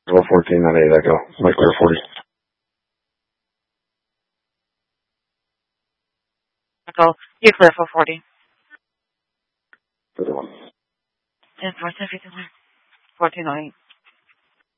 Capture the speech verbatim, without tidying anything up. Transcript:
four fourteen on eight Echo. Mike clear forty. Echo, you clear for forty. fifty-one. And fourteen fifty-one. fourteen oh eight.